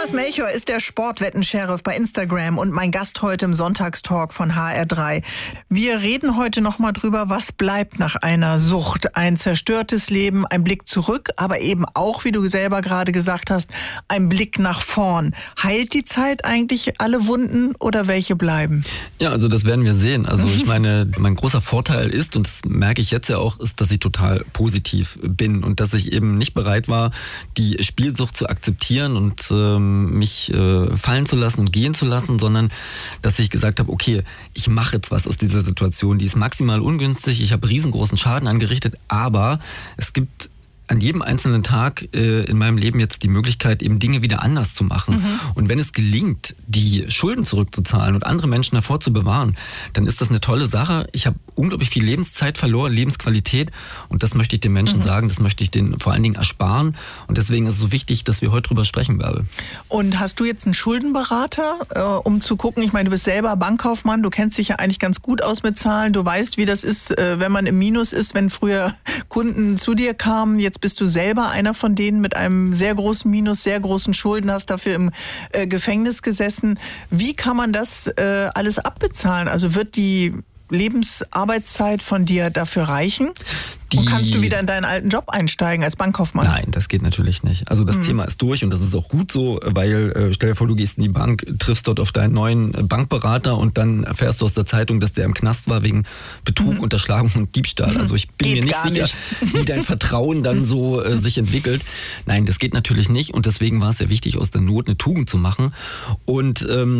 Thomas Melchior ist der Sportwetten-Sheriff bei Instagram und mein Gast heute im Sonntagstalk von HR3. Wir reden heute nochmal drüber, was bleibt nach einer Sucht. Ein zerstörtes Leben, ein Blick zurück, aber eben auch, wie du selber gerade gesagt hast, ein Blick nach vorn. Heilt die Zeit eigentlich alle Wunden oder welche bleiben? Ja, also das werden wir sehen. Also ich meine, mein großer Vorteil ist, und das merke ich jetzt ja auch, ist, dass ich total positiv bin und dass ich eben nicht bereit war, die Spielsucht zu akzeptieren und mich fallen zu lassen und gehen zu lassen, sondern dass ich gesagt habe, okay, ich mache jetzt was aus dieser Situation. Die ist maximal ungünstig, ich habe riesengroßen Schaden angerichtet, aber es gibt an jedem einzelnen Tag in meinem Leben jetzt die Möglichkeit, eben Dinge wieder anders zu machen. Und wenn es gelingt, die Schulden zurückzuzahlen und andere Menschen davor zu bewahren, dann ist das eine tolle Sache. Ich habe unglaublich viel Lebenszeit verloren, Lebensqualität, und das möchte ich den Menschen sagen, das möchte ich denen vor allen Dingen ersparen, und deswegen ist es so wichtig, dass wir heute drüber sprechen, Bärbel. Und hast du jetzt einen Schuldenberater, um zu gucken, ich meine, du bist selber Bankkaufmann, du kennst dich ja eigentlich ganz gut aus mit Zahlen, du weißt, wie das ist, wenn man im Minus ist, wenn früher Kunden zu dir kamen, jetzt bist du selber einer von denen mit einem sehr großen Minus, sehr großen Schulden, hast dafür im Gefängnis gesessen. Wie kann man das alles abbezahlen? Also wird die Lebensarbeitszeit von dir dafür reichen? Und kannst du wieder in deinen alten Job einsteigen als Bankkaufmann? Nein, das geht natürlich nicht. Also das Thema ist durch und das ist auch gut so, weil stell dir vor, du gehst in die Bank, triffst dort auf deinen neuen Bankberater und dann erfährst du aus der Zeitung, dass der im Knast war wegen Betrug, Unterschlagung und Diebstahl. Also ich bin mir nicht sicher, wie dein Vertrauen dann so sich entwickelt. Nein, das geht natürlich nicht, und deswegen war es sehr wichtig, aus der Not eine Tugend zu machen. Und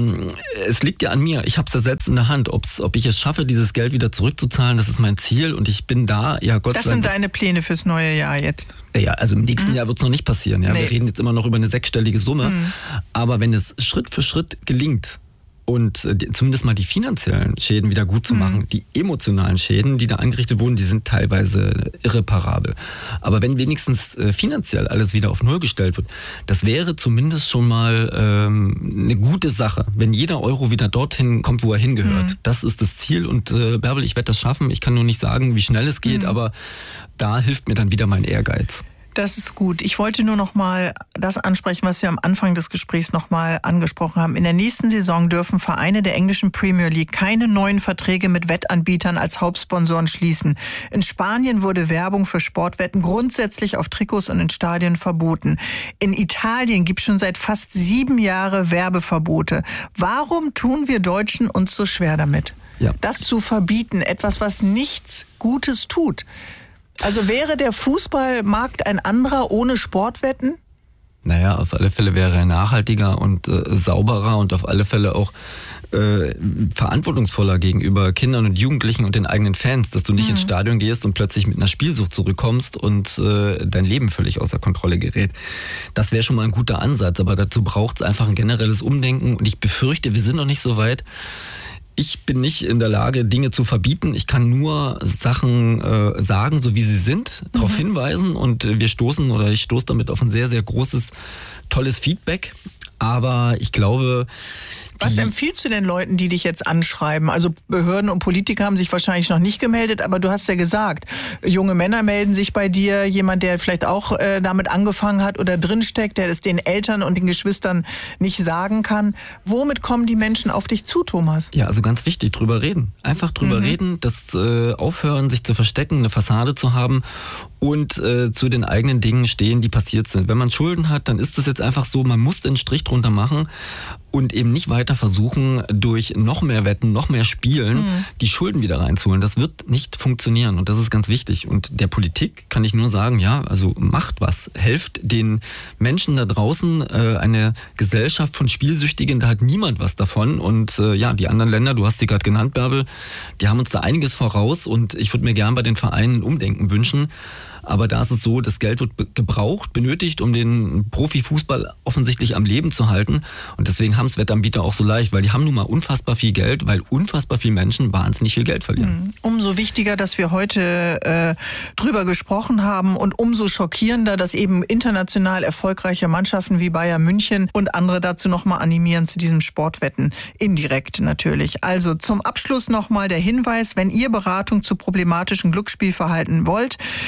es liegt ja an mir. Ich habe es ja selbst in der Hand. Ob ich es schaffe, dieses Geld wieder zurückzuzahlen, das ist mein Ziel, und ich bin da, ja Gott sei Dank. Das sind deine Pläne fürs neue Jahr jetzt? Ja, also im nächsten Jahr wird es noch nicht passieren. Ja? Nee. Wir reden jetzt immer noch über eine 6-stellige Summe. Aber wenn es Schritt für Schritt gelingt, und zumindest mal die finanziellen Schäden wieder gut zu machen, die emotionalen Schäden, die da angerichtet wurden, die sind teilweise irreparabel. Aber wenn wenigstens finanziell alles wieder auf Null gestellt wird, das wäre zumindest schon mal eine gute Sache, wenn jeder Euro wieder dorthin kommt, wo er hingehört. Das ist das Ziel, und Bärbel, ich werde das schaffen. Ich kann nur nicht sagen, wie schnell es geht, aber da hilft mir dann wieder mein Ehrgeiz. Das ist gut. Ich wollte nur noch mal das ansprechen, was wir am Anfang des Gesprächs noch mal angesprochen haben. In der nächsten Saison dürfen Vereine der englischen Premier League keine neuen Verträge mit Wettanbietern als Hauptsponsoren schließen. In Spanien wurde Werbung für Sportwetten grundsätzlich auf Trikots und in Stadien verboten. In Italien gibt es schon seit fast 7 Jahren Werbeverbote. Warum tun wir Deutschen uns so schwer damit? Ja. Das zu verbieten, etwas, was nichts Gutes tut. Also wäre der Fußballmarkt ein anderer ohne Sportwetten? Naja, auf alle Fälle wäre er nachhaltiger und sauberer und auf alle Fälle auch verantwortungsvoller gegenüber Kindern und Jugendlichen und den eigenen Fans, dass du nicht ins Stadion gehst und plötzlich mit einer Spielsucht zurückkommst und dein Leben völlig außer Kontrolle gerät. Das wäre schon mal ein guter Ansatz, aber dazu braucht es einfach ein generelles Umdenken, und ich befürchte, wir sind noch nicht so weit. Ich bin nicht in der Lage, Dinge zu verbieten. Ich kann nur Sachen sagen, so wie sie sind, darauf hinweisen, und ich stoße damit auf ein sehr, sehr großes, tolles Feedback. Aber ich glaube... Was empfiehlst du den Leuten, die dich jetzt anschreiben? Also Behörden und Politiker haben sich wahrscheinlich noch nicht gemeldet, aber du hast ja gesagt, junge Männer melden sich bei dir, jemand, der vielleicht auch damit angefangen hat oder drinsteckt, der es den Eltern und den Geschwistern nicht sagen kann. Womit kommen die Menschen auf dich zu, Thomas? Ja, also ganz wichtig, drüber reden. Einfach drüber reden, das aufhören, sich zu verstecken, eine Fassade zu haben und zu den eigenen Dingen stehen, die passiert sind. Wenn man Schulden hat, dann ist es jetzt einfach so, man muss den Strich drunter machen und eben nicht weiter versuchen, durch noch mehr Wetten, noch mehr Spielen die Schulden wieder reinzuholen. Das wird nicht funktionieren, und das ist ganz wichtig. Und der Politik kann ich nur sagen, ja, also macht was. Helft den Menschen da draußen, eine Gesellschaft von Spielsüchtigen, da hat niemand was davon. Und ja, die anderen Länder, du hast sie gerade genannt, Bärbel, die haben uns da einiges voraus, und ich würde mir gern bei den Vereinen ein Umdenken wünschen. Aber da ist es so, das Geld wird gebraucht, benötigt, um den Profifußball offensichtlich am Leben zu halten. Und deswegen haben es Wettanbieter auch so leicht, weil die haben nun mal unfassbar viel Geld, weil unfassbar viele Menschen wahnsinnig viel Geld verlieren. Umso wichtiger, dass wir heute drüber gesprochen haben, und umso schockierender, dass eben international erfolgreiche Mannschaften wie Bayern München und andere dazu nochmal animieren, zu diesem Sportwetten. Indirekt natürlich. Also zum Abschluss nochmal der Hinweis, wenn ihr Beratung zu problematischen Glücksspielverhalten wollt, dann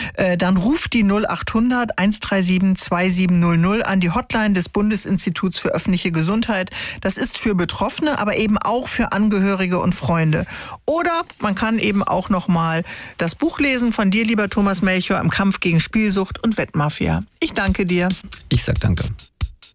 dann ruft die 0800 137 2700 an, die Hotline des Bundesinstituts für öffentliche Gesundheit. Das ist für Betroffene, aber eben auch für Angehörige und Freunde. Oder man kann eben auch nochmal das Buch lesen von dir, lieber Thomas Melchior, im Kampf gegen Spielsucht und Wettmafia. Ich danke dir. Ich sag danke.